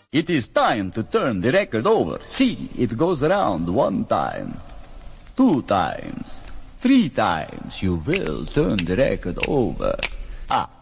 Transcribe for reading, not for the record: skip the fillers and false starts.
It is time to turn the record over. See, it goes around 1 time, 2 times, 3 times. You will turn the record over. Ah,